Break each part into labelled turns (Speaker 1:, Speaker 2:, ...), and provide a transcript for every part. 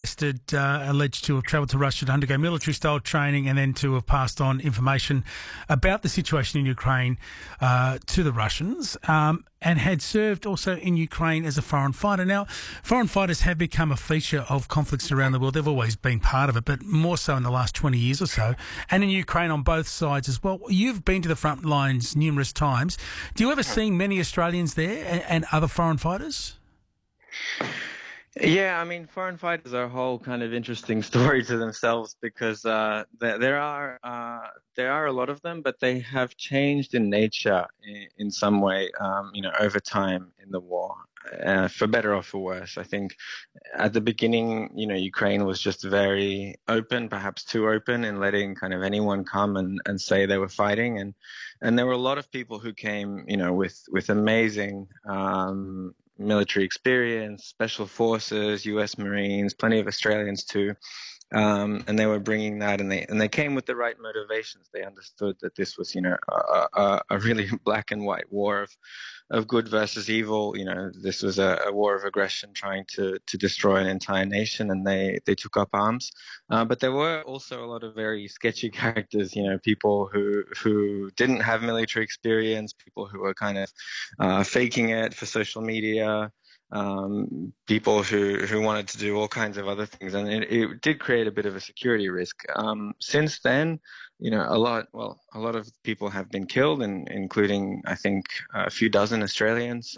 Speaker 1: arrested, alleged to have travelled to Russia to undergo military-style training and then to have passed on information about the situation in Ukraine to the Russians, and had served also in Ukraine as a foreign fighter. Now, foreign fighters have become a feature of conflicts around the world. They've always been part of it, but more so in the last 20 years or so, and in Ukraine on both sides as well. You've been to the front lines numerous times. Do you ever see many Australians there and other foreign fighters?
Speaker 2: Yeah, I mean, foreign fighters are a whole kind of interesting story to themselves because there are a lot of them, but they have changed in nature in some way, over time in the war, for better or for worse. I think at the beginning, Ukraine was just very open, perhaps too open, in letting kind of anyone come and say they were fighting, and there were a lot of people who came, with amazing military experience, special forces, U.S. Marines, plenty of Australians too, and they were bringing that, and they came with the right motivations. They understood that this was, a really black and white war of good versus evil. This was a war of aggression trying to destroy an entire nation, and they took up arms. But there were also a lot of very sketchy characters, people who didn't have military experience, people who were kind of faking it for social media, people who wanted to do all kinds of other things, and it did create a bit of a security risk. Since then, a lot of people have been killed, including I think a few dozen Australians,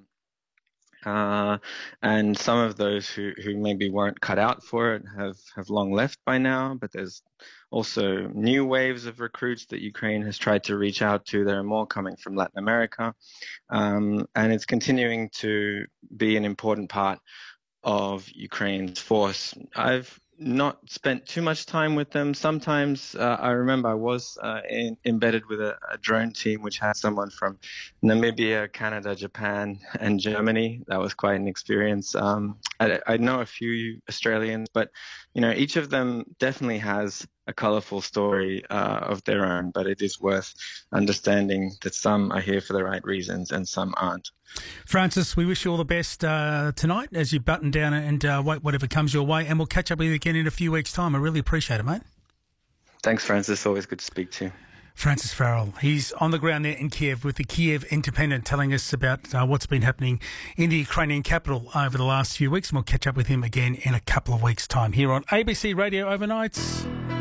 Speaker 2: and some of those who maybe weren't cut out for it have long left by now. But there's also new waves of recruits that Ukraine has tried to reach out to. There are more coming from Latin America, and it's continuing to be an important part of Ukraine's force. I've not spent too much time with them. Sometimes I remember I was embedded with a drone team which had someone from Namibia, Canada, Japan, and Germany. That was quite an experience. I know a few Australians, but each of them definitely has a colourful story of their own, but it is worth understanding that some are here for the right reasons and some aren't.
Speaker 1: Francis, we wish you all the best tonight as you button down and wait whatever comes your way, and we'll catch up with you again in a few weeks' time. I really appreciate it, mate.
Speaker 2: Thanks, Francis. Always good to speak to you.
Speaker 1: Francis Farrell, he's on the ground there in Kiev with the Kiev Independent, telling us about what's been happening in the Ukrainian capital over the last few weeks, and we'll catch up with him again in a couple of weeks' time here on ABC Radio Overnights.